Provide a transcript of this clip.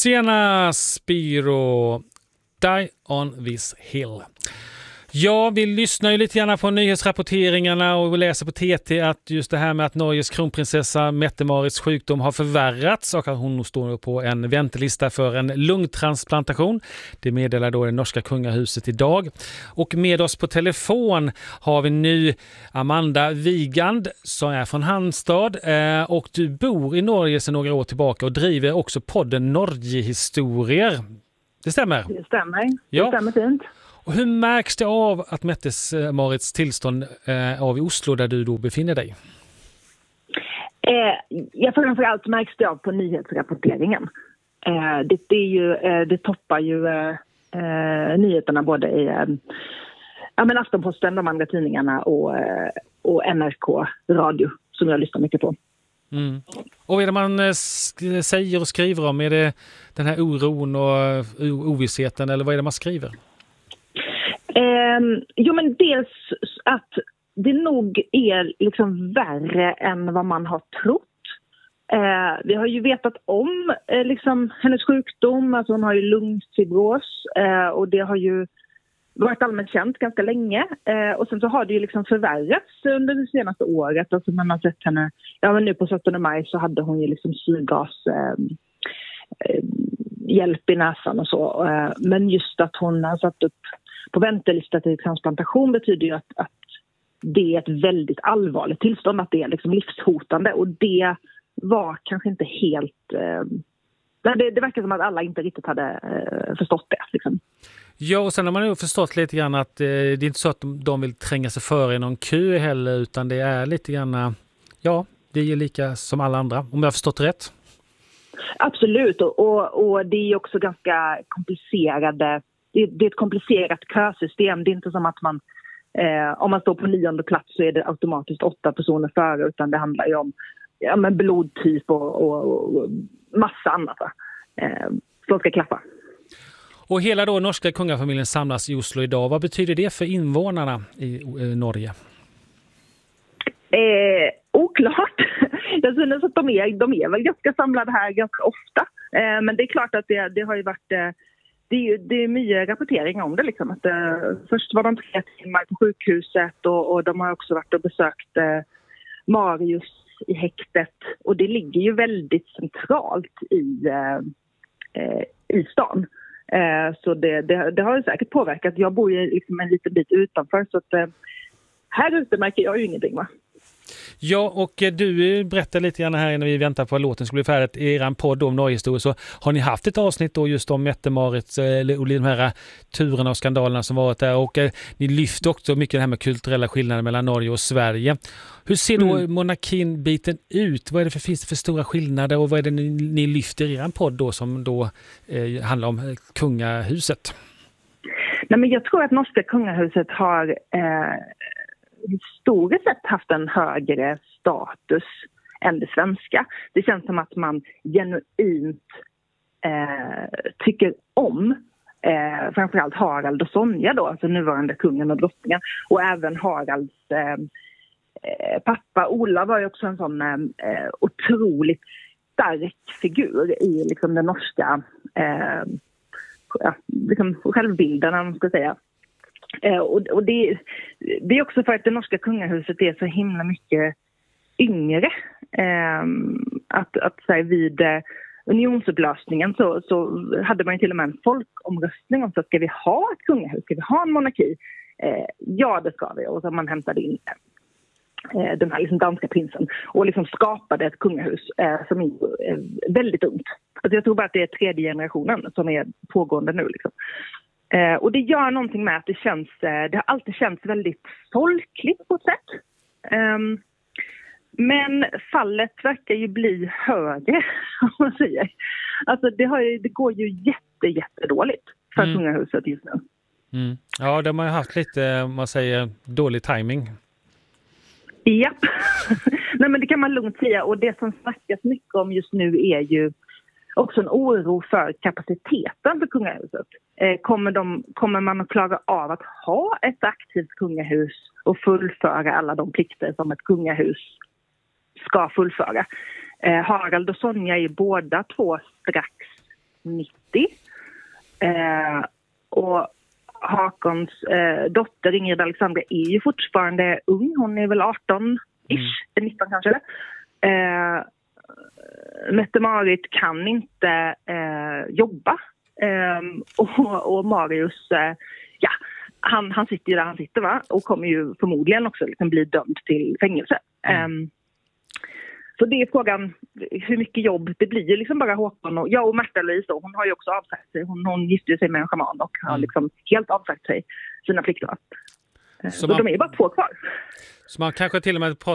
Sienna Spiro, Die on this hill. Ja, vi lyssnar ju lite grann på nyhetsrapporteringarna och vi läser på TT att just det här med att Norges kronprinsessa Mette-Marits sjukdom har förvärrats och att hon står på en väntelista för en lungtransplantation. Det meddelar då det norska kungahuset idag. Och med oss på telefon har vi nu Amanda Wigand som är från Halmstad och du bor i Norge sedan några år tillbaka och driver också podden Norgehistorier. Det stämmer? Det stämmer. Ja. Det stämmer fint. Och hur märks det av att Mette-Marits tillstånd av i Oslo där du då befinner dig? Framförallt märks det av på nyhetsrapporteringen. Det toppar ju nyheterna både i Aftonposten, de andra tidningarna och NRK radio som jag lyssnar mycket på. Mm. Och vad är det man säger och skriver om? Är det den här oron och ovissheten eller vad är det man skriver? Men dels att det nog är liksom värre än vad man har trott. Vi har ju vetat om hennes sjukdom, alltså hon har ju lungfibros och det har ju varit allmänt känt ganska länge. Och sen så har det ju liksom förvärrats under det senaste året. Alltså man har sett henne, men nu på 17 maj så hade hon ju liksom syrgas hjälp i näsan och så. Men just att hon har satt upp på väntelista till transplantation betyder ju att det är ett väldigt allvarligt tillstånd, att det är liksom livshotande och det var kanske inte helt... Det verkar som att alla inte riktigt hade förstått det. Liksom. Ja, och sen har man ju förstått lite grann att det är inte så att de vill tränga sig före i någon kö heller utan det är lite grann, det är lika som alla andra, om jag har förstått rätt. Absolut, och det är också ganska komplicerade... Det är ett komplicerat kösystem. Det är inte som att man, om man står på 9:e plats så är det automatiskt 8 personer före, utan det handlar ju om blodtyp och massa annat som ska klaffa. Och hela då norska kungafamiljen samlas i Oslo idag. Vad betyder det för invånarna i Norge? Oklart. Jag synes att de är väl ganska samlade här ganska ofta. Men det är klart att det har ju varit... Det är mycket rapportering om det. Liksom. Att, först var de 3 timmar på sjukhuset och de har också varit och besökt Marius i häktet. Och det ligger ju väldigt centralt i stan. Så det har ju säkert påverkat. Jag bor ju liksom en liten bit utanför så att här ute märker jag ju ingenting, va? Ja, och du berättar lite grann här när vi väntar på att låten skulle bli färdigt i er podd om Norgehistoria, så har ni haft ett avsnitt då just om Mette-Marits och de här turerna och skandalerna som varit där och ni lyfter också mycket det här med kulturella skillnader mellan Norge och Sverige. Hur ser då monarkin-biten ut? Vad är det finns det för stora skillnader och vad är det ni lyfter i er podd då som då handlar om kungahuset? Nej, men jag tror att norska kungahuset har historiskt sett haft en högre status än det svenska. Det känns som att man genuint tycker om framförallt Harald och Sonja då, alltså nuvarande kungen och drottningen. Och även Haralds pappa Ola var ju också en sån otroligt stark figur i liksom den norska liksom självbilden, om man ska säga. Och det är också för att det norska kungahuset är så himla mycket yngre. Att så här, vid unionsupplösningen så hade man ju till och med en folkomröstning om så ska vi ha ett kungahus, ska vi ha en monarki? Ja, det ska vi. Och så man hämtade in den här liksom danska prinsen och liksom skapade ett kungahus som är väldigt ungt. Alltså jag tror bara att det är 3:e generationen som är pågående nu liksom. Och det gör någonting med att det har alltid känts väldigt folkligt på ett sätt. Men fallet verkar ju bli högre, om man säger. Alltså det går ju jättedåligt för kungahuset just nu. Mm. Ja, de har ju haft lite, man säger, dålig timing. Japp. Nej, men det kan man lugnt säga. Och det som snackas mycket om just nu är ju också en oro för kapaciteten för kungahuset. Kommer man att klara av att ha ett aktivt kungahus och fullföra alla de plikter som ett kungahus ska fullföra? Harald och Sonja är båda två strax 90. Och Hakons dotter Ingrid Alexandra är ju fortfarande ung. Hon är väl 18-ish, 19 kanske. Mette-Marit kan inte jobba. Och Marius, han sitter ju där han sitter, va? Och kommer ju förmodligen också liksom bli dömd till fängelse. Så det är frågan hur mycket jobb. Det blir ju liksom bara Håkon och jag och Märta-Louise. Hon har ju också avsagt sig. Hon gifte sig med en schaman och har liksom helt avsagt sig sina plikter. Så de är ju bara 2 kvar. Så man kanske till och med